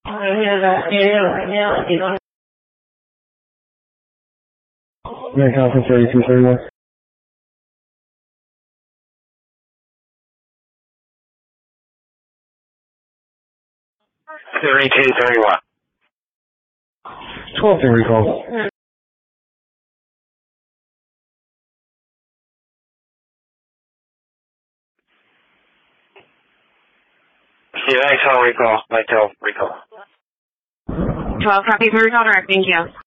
Conference 3231. 3231. 12 thing recall. Yeah, I saw recall. I tell recall. 12 copy for recall direct, thank you.